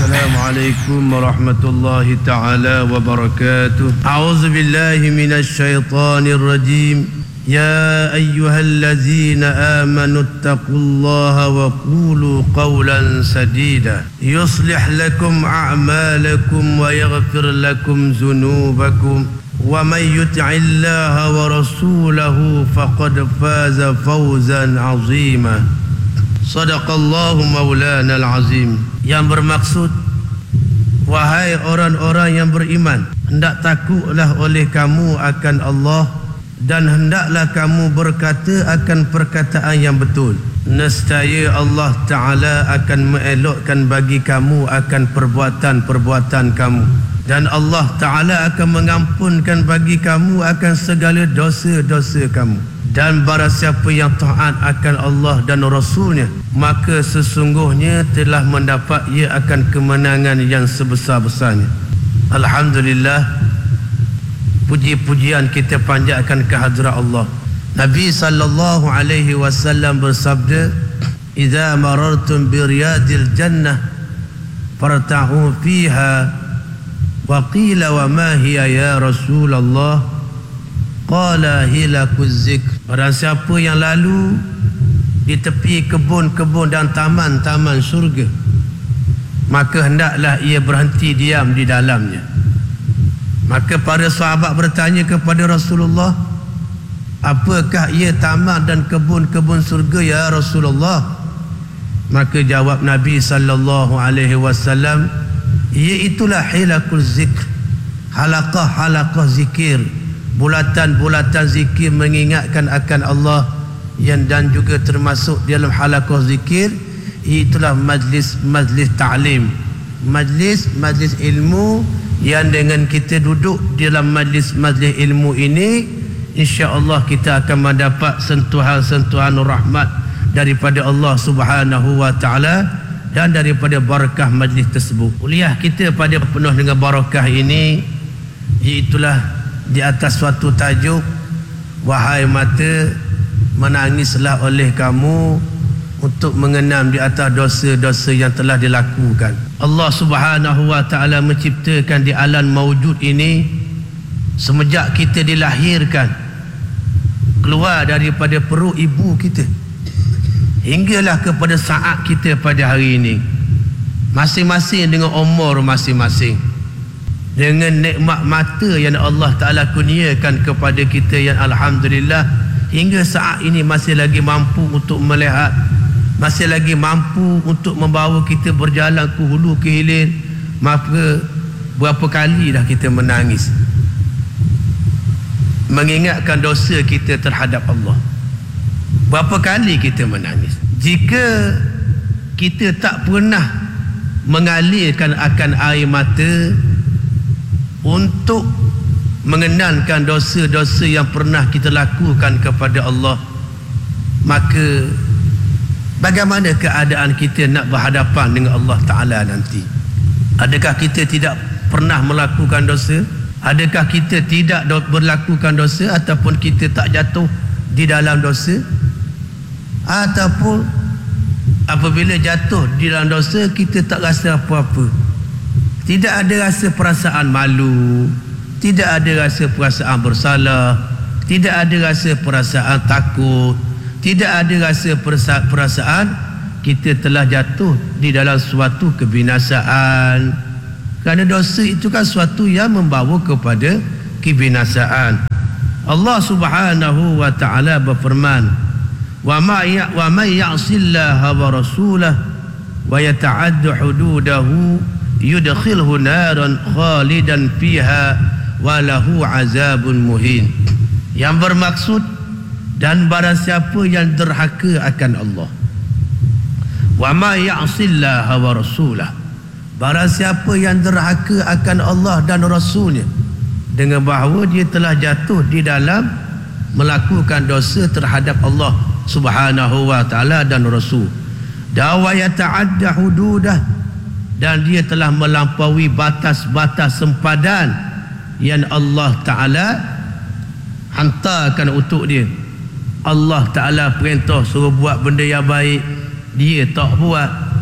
Assalamualaikum warahmatullahi ta'ala wabarakatuh. A'udzu billahi minasy syaithanir rajim. Ya ayyuhallazina amanu taqullaha wa qulu qawlan sadida yuslih lakum a'malakum wa yaghfir lakum dhunubakum wa may yuti'illaha wa rasulahu faqad faza fawzan 'azima. Sadaqallahu maulana al-azim. Yang bermaksud, wahai orang-orang yang beriman, hendak takutlah oleh kamu akan Allah dan hendaklah kamu berkata akan perkataan yang betul. Nescaya Allah Ta'ala akan mengelokkan bagi kamu akan perbuatan-perbuatan kamu, dan Allah Ta'ala akan mengampunkan bagi kamu akan segala dosa-dosa kamu. Dan barang siapa yang taat akan Allah dan Rasulnya, maka sesungguhnya telah mendapat ia akan kemenangan yang sebesar-besarnya. Alhamdulillah, puji-pujian kita panjatkan ke hadrat Allah. Nabi sallallahu alaihi wasallam bersabda, "Idza marartum bi riyadil jannah farta'u fiha." Wa qila wa ma hiya ya Rasulullah? Qala hilakuz zikr. Barang siapa yang lalu di tepi kebun-kebun dan taman-taman syurga, maka hendaklah ia berhenti diam di dalamnya. Maka para sahabat bertanya kepada Rasulullah, apakah ia taman dan kebun-kebun surga ya Rasulullah? Maka jawab Nabi sallallahu alaihi wasallam, iaitulah hilakul zikr, halaqah-halaqah zikir, bulatan-bulatan zikir mengingatkan akan Allah, yang dan juga termasuk dalam halaqah zikir itulah majlis ta'lim, majlis ilmu, yang dengan kita duduk dalam majlis ilmu ini, insya-Allah kita akan mendapat sentuhan-sentuhan rahmat daripada Allah Subhanahu wa taala dan daripada barakah majlis tersebut. Kuliah kita pada penuh dengan barakah ini iaitulah di atas suatu tajuk, wahai mata, menangislah oleh kamu untuk mengenam di atas dosa-dosa yang telah dilakukan. Allah Subhanahu wa taala menciptakan di alam maujud ini semenjak kita dilahirkan, keluar daripada perut ibu kita, hinggalah kepada saat kita pada hari ini, masing-masing dengan umur masing-masing, dengan nikmat mata yang Allah Ta'ala kurniakan kepada kita, yang alhamdulillah hingga saat ini masih lagi mampu untuk melihat, masih lagi mampu untuk membawa kita berjalan ke hulu ke hilir. Maka berapa kali dah kita menangis mengingatkan dosa kita terhadap Allah. Berapa kali kita menangis. Jika kita tak pernah mengalirkan akan air mata untuk mengenalkan dosa-dosa yang pernah kita lakukan kepada Allah, maka bagaimana keadaan kita nak berhadapan dengan Allah Ta'ala nanti? Adakah kita tidak pernah melakukan dosa? Adakah kita tidak berlakukan dosa, ataupun kita tak jatuh di dalam dosa? Ataupun apabila jatuh di dalam dosa kita tak rasa apa-apa? Tidak ada rasa perasaan malu, tidak ada rasa perasaan bersalah, tidak ada rasa perasaan takut, tidak ada rasa perasaan kita telah jatuh di dalam suatu kebinasaan. Kerana dosa itu kan suatu yang membawa kepada kebinasaan. Allah Subhanahu wa taala berfirman, wa may ya'sillaha wa rasulahu wa yata'adda hududahu yudkhilhu naran khalidan fiha wa lahu azabun muhin. Yang bermaksud, dan barang siapa yang derhaka akan Allah, wa ma ya'sillaha wa rasulah, barang siapa yang derhaka akan Allah dan Rasulnya, dengan bahawa dia telah jatuh di dalam melakukan dosa terhadap Allah Subhanahu wa taala dan Rasul, dan wa yata'adda hududah, dan dia telah melampaui batas-batas sempadan yang Allah Ta'ala hantarkan untuk dia. Allah Ta'ala perintah suruh buat benda yang baik, dia tak buat.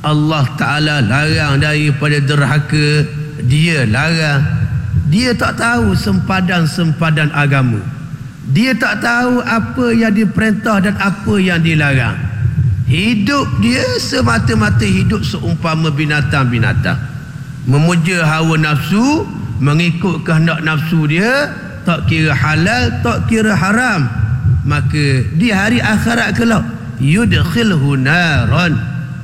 Allah Ta'ala larang daripada derhaka, dia larang. Dia tak tahu sempadan-sempadan agama. Dia tak tahu apa yang diperintah dan apa yang dilarang. Hidup dia semata-mata hidup seumpama binatang-binatang. Memuja hawa nafsu, mengikut kehendak nafsu dia, tak kira halal, tak kira haram. Maka di hari akhirat kelak, yudkhilhu naran,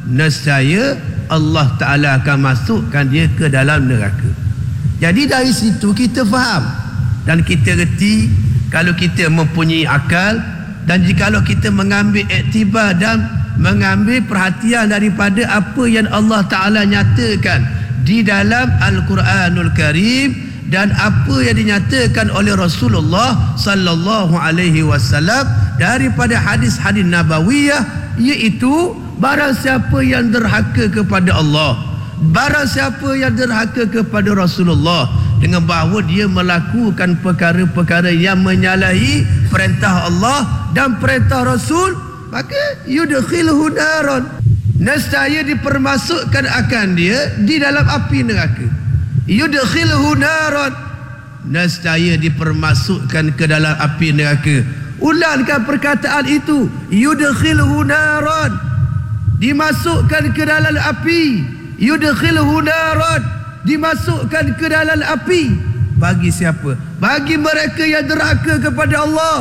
nescaya Allah Ta'ala akan masukkan dia ke dalam neraka. Jadi dari situ kita faham dan kita reti, kalau kita mempunyai akal dan jikalau kita mengambil iktibar dan mengambil perhatian daripada apa yang Allah Ta'ala nyatakan di dalam Al-Quranul Karim dan apa yang dinyatakan oleh Rasulullah sallallahu alaihi wasallam daripada hadis-hadis nabawiyah, iaitu barang siapa yang derhaka kepada Allah, barang siapa yang derhaka kepada Rasulullah dengan bahawa dia melakukan perkara-perkara yang menyalahi perintah Allah dan perintah Rasul, maka yudkhilhu naran, nescaya dipermasukkan akan dia di dalam api neraka. Yudkhilhu naran, nescaya dipermasukkan ke dalam api neraka. Ulangkan perkataan itu, yudkhilhu naran, dimasukkan ke dalam api. Yudkhilhu naran, dimasukkan ke dalam api. Bagi siapa? Bagi mereka yang derhaka kepada Allah,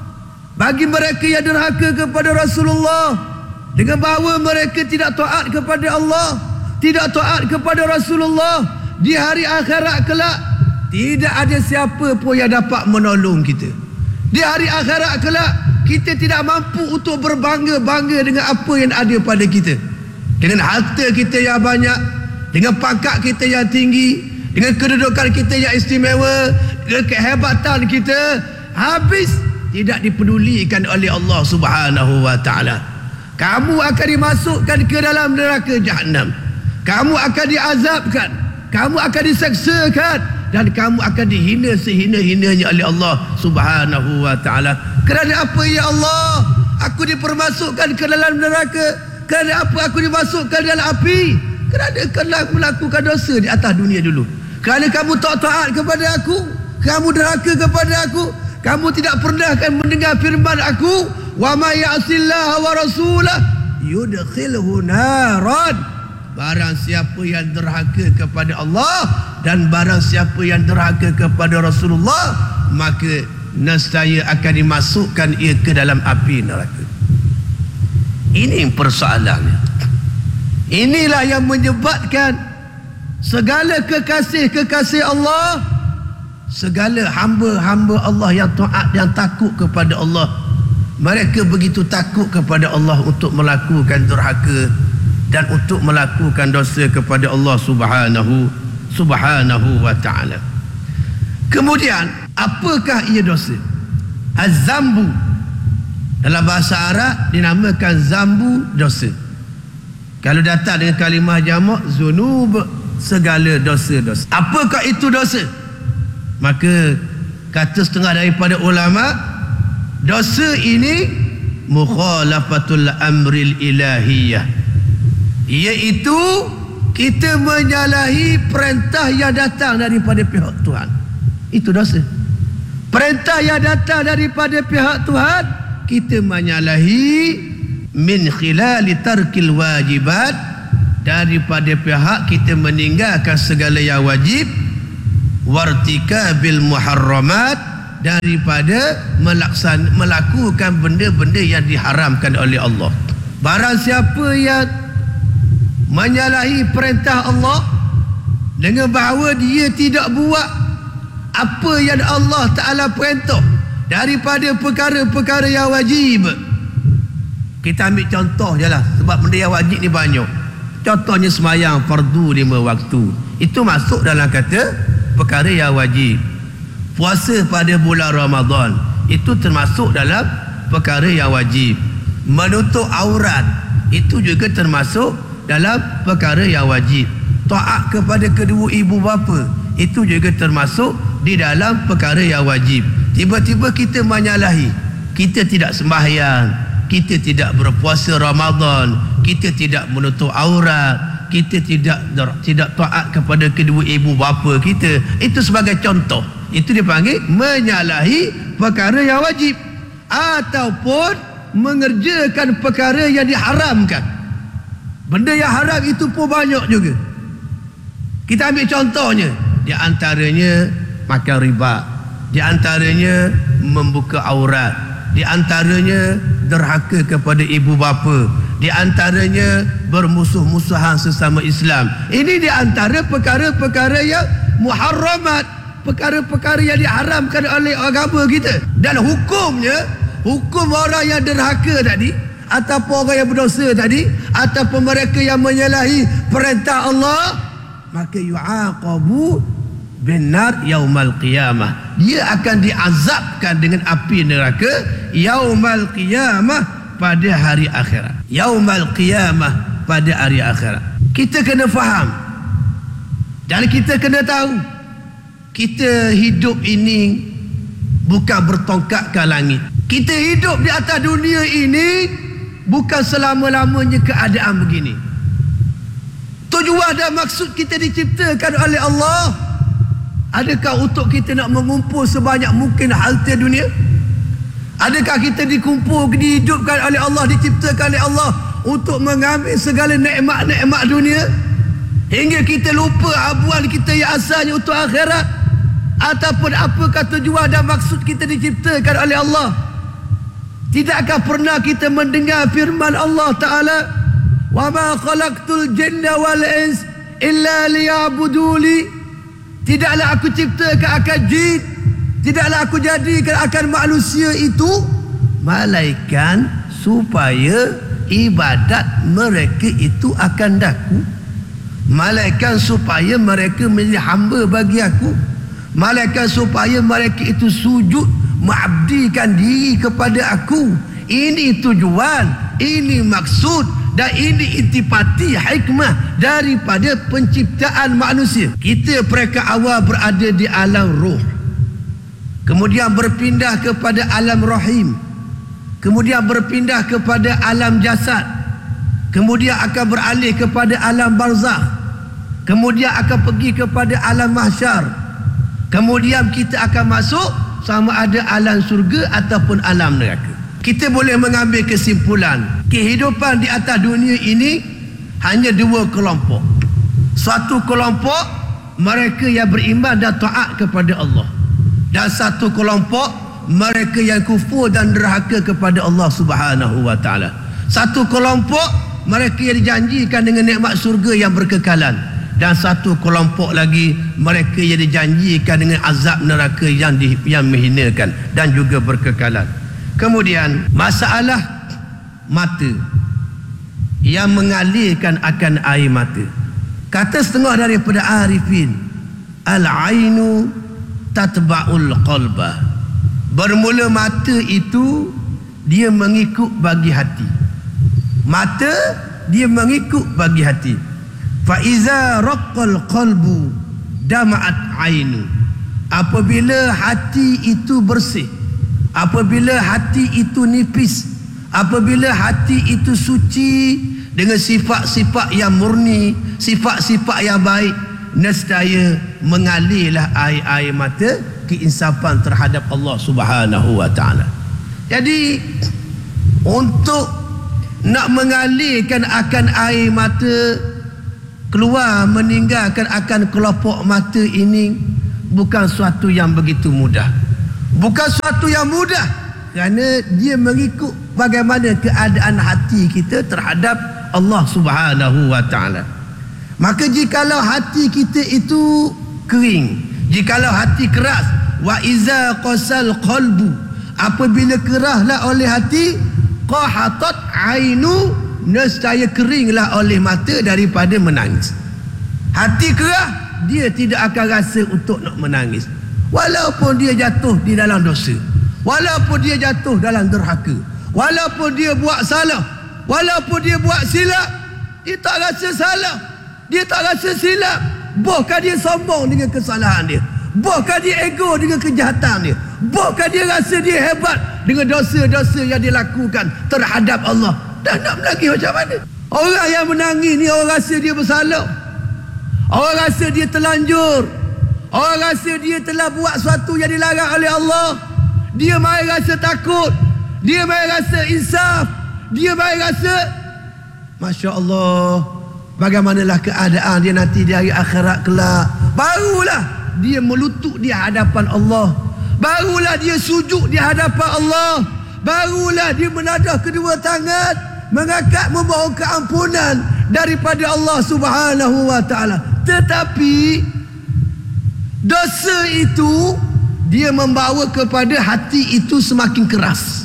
bagi mereka yang derhaka kepada Rasulullah, dengan bahawa mereka tidak taat kepada Allah, tidak taat kepada Rasulullah. Di hari akhirat kelak, tidak ada siapa pun yang dapat menolong kita. Di hari akhirat kelak, kita tidak mampu untuk berbangga-bangga dengan apa yang ada pada kita. Dengan harta kita yang banyak, dengan pangkat kita yang tinggi, dengan kedudukan kita yang istimewa, dengan kehebatan kita, habis tidak dipedulikan oleh Allah Subhanahu wa Ta'ala. Kamu akan dimasukkan ke dalam neraka Jahannam. Kamu akan diazabkan, kamu akan diseksakan, dan kamu akan dihina sehina-hinanya oleh Allah Subhanahu wa Ta'ala. Kerana apa ya Allah? Aku dipermasukkan ke dalam neraka. Kerana apa aku dimasukkan dalam api? Kerana kamu melakukan dosa di atas dunia dulu. Kerana kamu tak taat kepada aku, kamu derhaka kepada aku, kamu tidak pernah akan mendengar firman aku, wa may ya'sillaha wa rasulah yudkhilhu naran. Barang siapa yang derhaka kepada Allah dan barang siapa yang derhaka kepada Rasulullah, maka nescaya akan dimasukkan ia ke dalam api neraka. Ini persoalannya. Inilah yang menyebabkan segala kekasih-kekasih Allah, segala hamba-hamba Allah yang taat, yang takut kepada Allah, mereka begitu takut kepada Allah untuk melakukan derhaka dan untuk melakukan dosa kepada Allah Subhanahu wa Ta'ala. Kemudian, apakah ia dosa? Az-zambu, dalam bahasa Arab dinamakan zambu, dosa. Kalau datang dengan kalimah jamak, zunub, segala dosa-dosa. Apakah itu dosa? Maka kata setengah daripada ulama, dosa ini mukhalafatul amril ilahiyah, iaitu kita menyalahi perintah yang datang daripada pihak Tuhan. Itu dosa. Perintah yang datang daripada pihak Tuhan, kita menyalahi. Min khilali tarkil wajibat, daripada pihak kita meninggalkan segala yang wajib. Wartikabil muharramat, daripada melakukan benda-benda yang diharamkan oleh Allah. Barang siapa yang menyalahi perintah Allah dengan bahawa dia tidak buat apa yang Allah Ta'ala perintah daripada perkara-perkara yang wajib. Kita ambil contoh je lah, sebab benda yang wajib ni banyak. Contohnya semayang fardu 5 waktu, itu masuk dalam kata perkara yang wajib. Puasa pada bulan Ramadan, itu termasuk dalam perkara yang wajib. Menutup aurat, itu juga termasuk dalam perkara yang wajib. Taat kepada kedua ibu bapa, itu juga termasuk di dalam perkara yang wajib. Tiba-tiba kita menyalahi, kita tidak sembahyang, kita tidak berpuasa Ramadan, kita tidak menutup aurat, kita tidak taat kepada kedua ibu bapa kita. Itu sebagai contoh. Itu dipanggil menyalahi perkara yang wajib ataupun mengerjakan perkara yang diharamkan. Benda yang haram itu pun banyak juga. Kita ambil contohnya, di antaranya makan riba, di antaranya membuka aurat, di antaranya derhaka kepada ibu bapa, di antaranya bermusuh-musuhan sesama Islam. Ini di antara perkara-perkara yang muharramat, perkara-perkara yang diharamkan oleh agama kita. Dan hukumnya, hukum orang yang derhaka tadi, ataupun orang yang berdosa tadi, ataupun mereka yang menyalahi perintah Allah, maka yu'aqabu binar yaumal qiyamah. Dia akan diazabkan dengan api neraka yaumal qiyamah, pada hari akhirat. Yaumal qiyamah, pada hari akhirat. Kita kena faham dan kita kena tahu, kita hidup ini bukan bertongkatkan langit. Kita hidup di atas dunia ini bukan selama-lamanya keadaan begini. Tujuan dan maksud kita diciptakan oleh Allah, adakah untuk kita nak mengumpul sebanyak mungkin harta dunia? Adakah kita dihidupkan oleh Allah, diciptakan oleh Allah untuk mengambil segala nikmat-nikmat dunia hingga kita lupa habuan kita yang asalnya untuk akhirat? Ataupun apakah tujuan dan maksud kita diciptakan oleh Allah? Tidakkah pernah kita mendengar firman Allah Ta'ala, wa ma khalaqtul jinna wal ins illa liya'buduli? Tidaklah aku ciptakan akan jin, tidaklah aku jadikan akan manusia itu malaikat supaya ibadat mereka itu akan daku. Malaikat supaya mereka menjadi hamba bagi aku. Malaikat supaya mereka itu sujud mengabdikan diri kepada aku. Ini tujuan, ini maksud, dan ini intipati hikmah daripada penciptaan manusia. Kita mereka awal berada di alam roh, kemudian berpindah kepada alam rahim, kemudian berpindah kepada alam jasad, kemudian akan beralih kepada alam barzakh, kemudian akan pergi kepada alam mahsyar, kemudian kita akan masuk sama ada alam surga ataupun alam neraka. Kita boleh mengambil kesimpulan, kehidupan di atas dunia ini hanya dua kelompok. Satu kelompok mereka yang beriman dan taat kepada Allah, dan satu kelompok mereka yang kufur dan derhaka kepada Allah Subhanahu wa taala. Satu kelompok mereka yang dijanjikan dengan nikmat surga yang berkekalan, dan satu kelompok lagi mereka yang dijanjikan dengan azab neraka yang menghinakan dan juga berkekalan. Kemudian masalah mata yang mengalirkan akan air mata. Kata setengah daripada arifin, al-ainu tatba'ul qalba. Bermula mata itu dia mengikut bagi hati. Mata dia mengikut bagi hati. Fa iza raqqal qalbu dama'at ainu. Apabila hati itu bersih, apabila hati itu nipis, apabila hati itu suci dengan sifat-sifat yang murni, sifat-sifat yang baik, nescaya mengalirlah air-air mata keinsapan terhadap Allah Subhanahu wa taala. Jadi untuk nak mengalirkan akan air mata keluar meninggalkan akan kelopak mata ini bukan suatu yang begitu mudah. Bukan suatu yang mudah, kerana dia mengikut bagaimana keadaan hati kita terhadap Allah Subhanahu wa taala. Maka jikalau hati kita itu kering, jikalau hati keras, wa iza qasal qalbu, apabila keraslah oleh hati, qahatat ainu, nescaya keringlah oleh mata daripada menangis. Hati keras, dia tidak akan rasa untuk nak menangis, walaupun dia jatuh di dalam dosa, walaupun dia jatuh dalam derhaka, walaupun dia buat salah, walaupun dia buat silap, dia tak rasa salah, dia tak rasa silap. Bahkan dia sombong dengan kesalahan dia, bahkan dia ego dengan kejahatan dia, bahkan dia rasa dia hebat dengan dosa-dosa yang dia lakukan terhadap Allah. Dan nak lagi macam mana? Orang yang menangis ni orang rasa dia bersalah. Orang rasa dia terlanjur. Orang rasa dia telah buat sesuatu yang dilarang oleh Allah. Dia mai rasa takut. Dia mai rasa insaf. Dia mai rasa, Masya Allah, bagaimanalah keadaan dia nanti di hari akhirat kelak. Barulah dia melutut di hadapan Allah. Barulah dia sujud di hadapan Allah. Barulah dia menadah kedua tangan, mengangkat memohon keampunan daripada Allah Subhanahu wa ta'ala. Tetapi dosa itu dia membawa kepada hati itu semakin keras.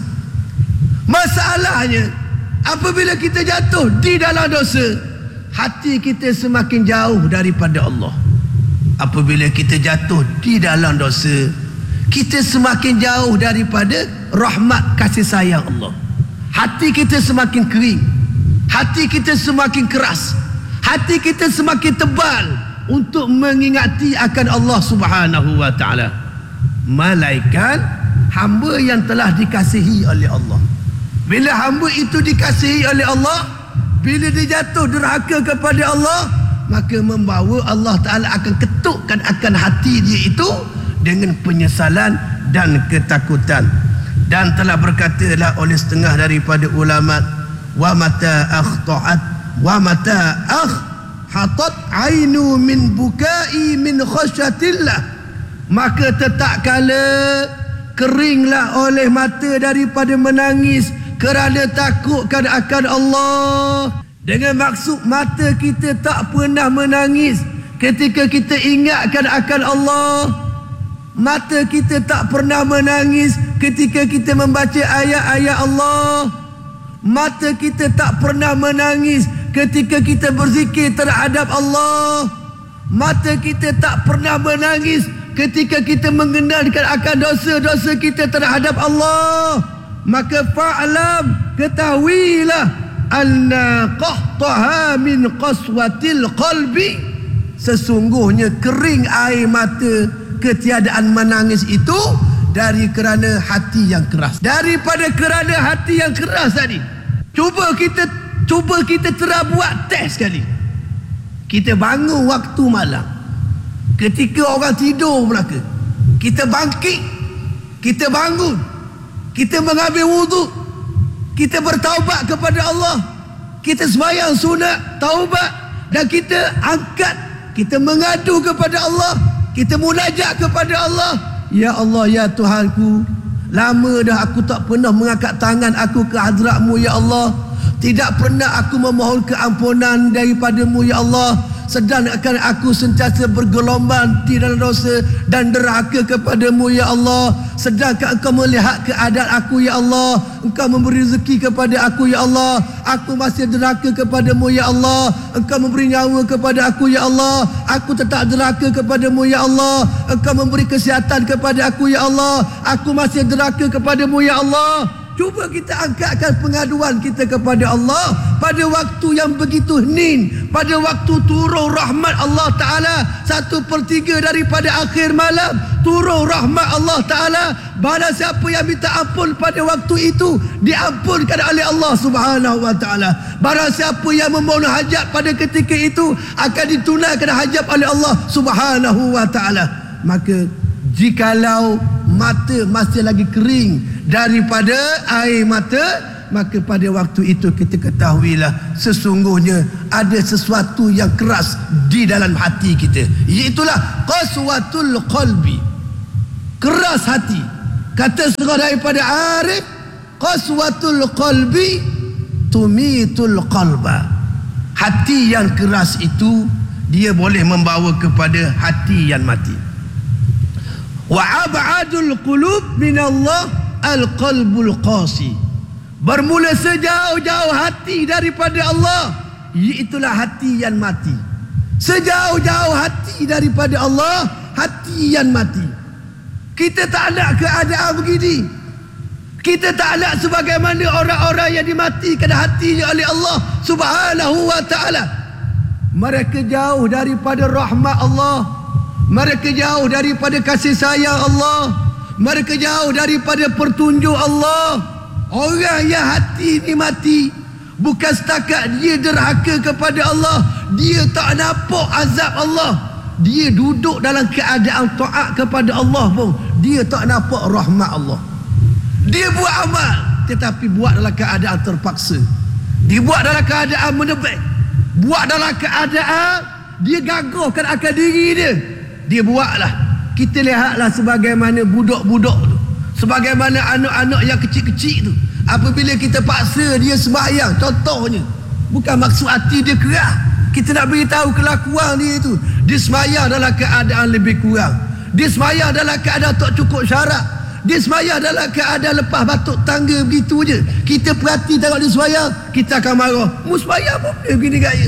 Masalahnya, apabila kita jatuh di dalam dosa, hati kita semakin jauh daripada Allah. Apabila kita jatuh di dalam dosa, kita semakin jauh daripada rahmat kasih sayang Allah. Hati kita semakin kering, hati kita semakin keras, hati kita semakin tebal untuk mengingati akan Allah Subhanahu wa ta'ala. Malaikat hamba yang telah dikasihi oleh Allah. Bila hamba itu dikasihi oleh Allah, bila dia jatuh derhaka kepada Allah, maka membawa Allah Ta'ala akan ketukkan akan hati dia itu dengan penyesalan dan ketakutan. Dan telah berkatalah oleh setengah daripada ulama, wa mata akhta'at wa mata hatat ainu min bukai min khasyatillah, maka tetap kala keringlah oleh mata daripada menangis kerana takutkan akan Allah. Dengan maksud mata kita tak pernah menangis ketika kita ingatkan akan Allah. Mata kita tak pernah menangis ketika kita membaca ayat-ayat Allah. Mata kita tak pernah menangis ketika kita berzikir terhadap Allah. Mata kita tak pernah menangis ketika kita mengenalkan akan dosa-dosa kita terhadap Allah. Maka fa'lam, ketahuilah, anna qahtaha min qaswatil qalbi, sesungguhnya kering air mata, ketiadaan menangis itu dari kerana hati yang keras. Daripada kerana hati yang keras tadi, cuba kita buat test sekali. Kita bangun waktu malam, ketika orang tidur belaka, kita bangkit, kita bangun, kita mengambil wuduk, kita bertaubat kepada Allah, kita sembahyang sunat taubat, dan kita angkat, kita mengadu kepada Allah, kita munajat kepada Allah. Ya Allah, ya Tuhanku, lama dah aku tak pernah mengangkat tangan aku ke hadrat-Mu ya Allah. Tidak pernah aku memohon keampunan daripadamu ya Allah. Sedangkan aku sentiasa bergelombang di dalam dosa dan derhaka kepadamu ya Allah. Sedangkan Engkau melihat keadaan aku ya Allah, Engkau memberi rezeki kepada aku ya Allah, aku masih derhaka kepadamu ya Allah. Engkau memberi nyawa kepada aku ya Allah, aku tetap derhaka kepadamu ya Allah. Engkau memberi kesihatan kepada aku ya Allah, aku masih derhaka kepadamu ya Allah. Cuba kita angkatkan pengaduan kita kepada Allah pada waktu yang begitu hening, pada waktu turun rahmat Allah Ta'ala 1/3 daripada akhir malam, turun rahmat Allah Ta'ala. Barang siapa yang minta ampun pada waktu itu, diampunkan oleh Allah Subhanahu Wa Ta'ala. Barang siapa yang memohon hajat pada ketika itu, akan ditunaikan hajat oleh Allah Subhanahu Wa Ta'ala. Maka jikalau mata masih lagi kering daripada air mata, maka pada waktu itu kita ketahuilah sesungguhnya ada sesuatu yang keras di dalam hati kita, iaitulah qaswatul qalbi, keras hati. Kata setengah daripada arif, qaswatul qalbi tumitul qalba. Hati yang keras itu dia boleh membawa kepada hati yang mati. Wa ab'adul qulub min Allah al-qalbul qasi. Bermula sejauh-jauh hati daripada Allah, iaitulah hati yang mati. Sejauh-jauh hati daripada Allah, hati yang mati. Kita tak ada keadaan begini. Kita tak ada sebagaimana orang-orang yang dimatikan hatinya oleh Allah Subhanahu Wa Ta'ala. Mereka jauh daripada rahmat Allah, mereka jauh daripada kasih sayang Allah, mereka jauh daripada petunjuk Allah. Orang yang hati ni mati, Bukan setakat dia derhaka kepada Allah, dia tak nampak azab Allah. Dia duduk dalam keadaan taat kepada Allah pun dia tak nampak rahmat Allah. Dia buat amal tetapi buat dalam keadaan terpaksa. Dia buat dalam keadaan menebik. Buat dalam keadaan dia gagahkan akal diri dia. Dia buatlah. Kita lihatlah sebagaimana budak-budak tu, sebagaimana anak-anak yang kecil-kecil tu, apabila kita paksa dia sembahyang, contohnya, bukan maksud hati dia keras, kita nak beritahu kelakuan dia tu, dia sembahyang dalam keadaan lebih kurang, dia sembahyang dalam keadaan tak cukup syarat, dia sembahyang dalam keadaan lepas batuk tangga begitu je, kita perhati tengok dia sembahyang, kita akan marah. Mu sembahyang apa dia begini gaya?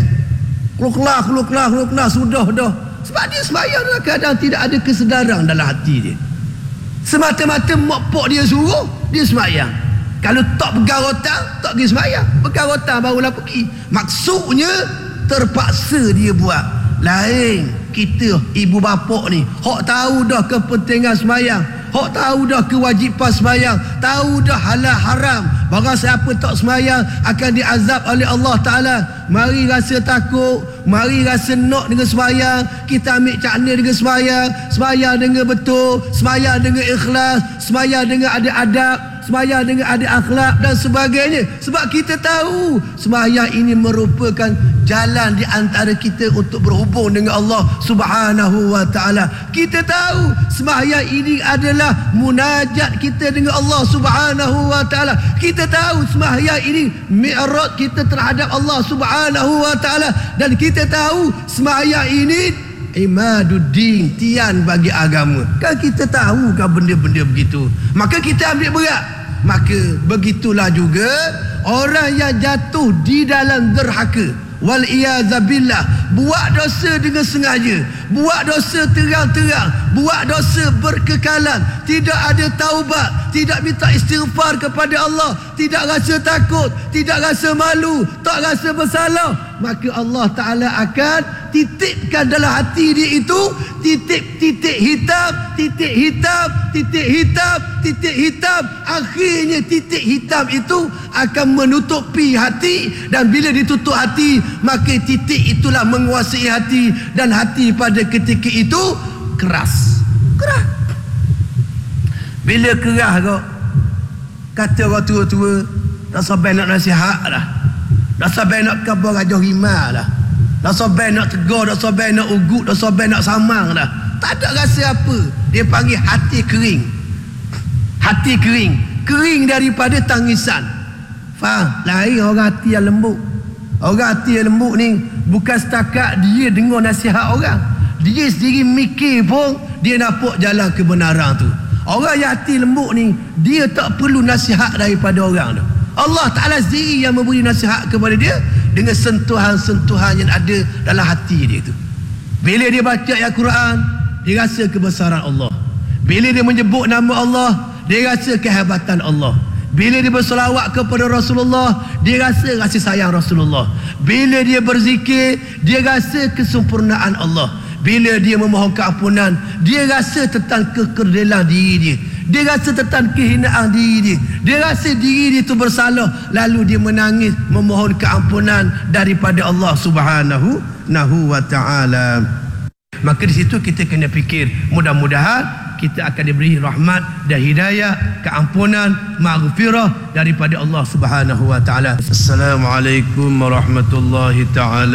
Khuluklah, sudah dah. Sebab dia sembahyang dalam keadaan tidak ada kesedaran dalam hati dia. Semata-mata mak pok dia suruh, dia sembahyang. Kalau tak pegang rotan, tak pergi sembahyang. Pegang rotan barulah pergi. Maksudnya terpaksa dia buat. Lain kita ibu bapa ni, hok tahu dah kepentingan sembahyang, hok tahu dah kewajipan sembahyang, tahu dah halal haram. Barang siapa tak sembahyang akan diazab oleh Allah Ta'ala. Mari rasa takut, mari rasa nak dengan sembahyang. Kita ambil cakna dengan sembahyang, sembahyang dengan betul, sembahyang dengan ikhlas, sembahyang dengan ada adab, sembahyang dengan ada akhlak dan sebagainya. Sebab kita tahu sembahyang ini merupakan jalan di antara kita untuk berhubung dengan Allah Subhanahu wa Ta'ala. Kita tahu sembahyang ini adalah munajat kita dengan Allah Subhanahu wa Ta'ala. Kita tahu sembahyang ini mi'raj kita terhadap Allah Subhanahu wa Ta'ala. Dan kita tahu sembahyang ini imaduddin, tian bagi agama. Kan kita tahu kan benda-benda begitu, maka kita ambil berat. Maka begitulah juga orang yang jatuh di dalam derhaka, wal iyazabillah, buat dosa dengan sengaja, buat dosa terang-terang, buat dosa berkekalan, tidak ada taubat, tidak minta istighfar kepada Allah, tidak rasa takut, tidak rasa malu, tak rasa bersalah, maka Allah Ta'ala akan titipkan dalam hati dia itu titik-titik hitam, titik hitam, titik hitam, titik hitam. Akhirnya titik hitam itu akan menutupi hati, dan bila ditutup hati, maka titik itulah menguasai hati, dan hati pada ketika itu keras. Bila keras kau, kata orang tua-tua, tak sampai nak nasihat dah, tak sampai nak kabar rajah rimah dah, tak sampai nak tegur, tak sampai nak ugut, tak sampai nak samang dah. Tak ada rasa apa. Dia panggil hati kering. Hati kering. Kering daripada tangisan. Faham? Lain orang hati yang lembut. Orang hati yang lembut ni bukan setakat dia dengar nasihat orang, dia sendiri mikir pun dia nampak jalan kebenaran tu. Orang yang hati lembut ni, dia tak perlu nasihat daripada orang tu. Allah Ta'ala sendiri yang memberi nasihat kepada dia dengan sentuhan-sentuhan yang ada dalam hati dia tu. Bila dia baca ayat Quran, dia rasa kebesaran Allah. Bila dia menyebut nama Allah, dia rasa kehebatan Allah. Bila dia berselawat kepada Rasulullah, dia rasa kasih sayang Rasulullah. Bila dia berzikir, dia rasa kesempurnaan Allah. Bila dia memohon keampunan, dia rasa tentang kekerdelan diri dia. Dia rasa tentang kehinaan diri dia. Dia rasa diri dia itu bersalah, lalu dia menangis memohon keampunan daripada Allah Subhanahu wa Ta'ala. Maka di situ kita kena fikir, mudah-mudahan kita akan diberi rahmat dan hidayah, keampunan, maghfirah daripada Allah Subhanahu wa Ta'ala. Assalamualaikum warahmatullahi taala